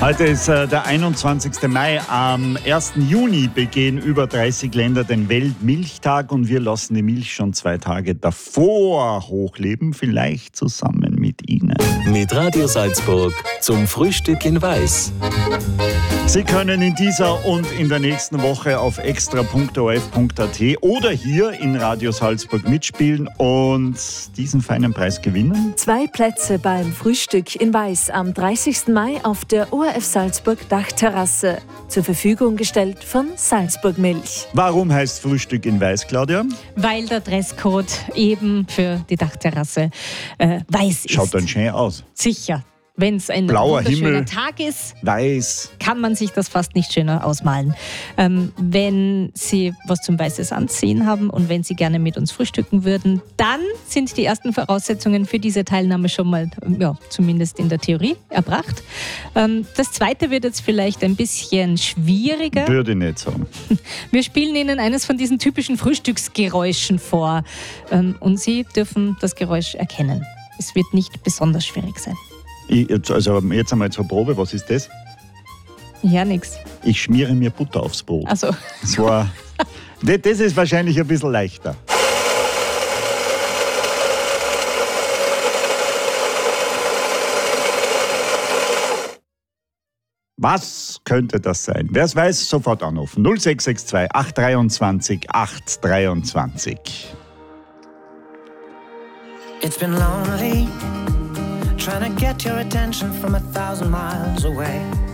Heute ist der 21. Mai. Am 1. Juni begehen über 30 Länder den Weltmilchtag und wir lassen die Milch schon 2 Tage davor hochleben, vielleicht zusammen mit Ihnen. Mit Radio Salzburg zum Frühstück in Weiß. Sie können in dieser und in der nächsten Woche auf extra.orf.at oder hier in Radio Salzburg mitspielen und diesen feinen Preis gewinnen. 2 Plätze beim Frühstück in Weiß am 30. Mai auf der ORF Salzburg Dachterrasse. Zur Verfügung gestellt von Salzburg Milch. Warum heißt Frühstück in Weiß, Claudia? Weil der Dresscode eben für die Dachterrasse weiß ist. Schaut dann schön aus. Sicher. Wenn es ein blauer wunderschöner Himmel, Tag ist, weiß, kann man sich das fast nicht schöner ausmalen. Wenn Sie was zum Weißes anziehen haben und wenn Sie gerne mit uns frühstücken würden, dann sind die ersten Voraussetzungen für diese Teilnahme schon mal, zumindest in der Theorie, erbracht. Das Zweite wird jetzt vielleicht ein bisschen schwieriger. Würde ich nicht sagen. Wir spielen Ihnen eines von diesen typischen Frühstücksgeräuschen vor und Sie dürfen das Geräusch erkennen. Es wird nicht besonders schwierig sein. Jetzt einmal zur Probe, was ist das? Ja, nix. Ich schmiere mir Butter aufs Brot. Also. Das ist wahrscheinlich ein bisschen leichter. Was könnte das sein? Wer es weiß, sofort anrufen. 0662 823 823. It's been lonely trying to get your attention from 1,000 miles away.